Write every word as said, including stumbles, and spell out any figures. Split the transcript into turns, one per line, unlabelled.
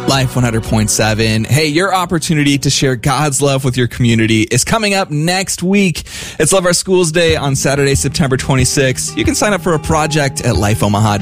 Life one hundred point seven. Hey, your opportunity to share God's love with your community is coming up next week. It's Love Our Schools Day on Saturday, September twenty-sixth. You can sign up for a project at life omaha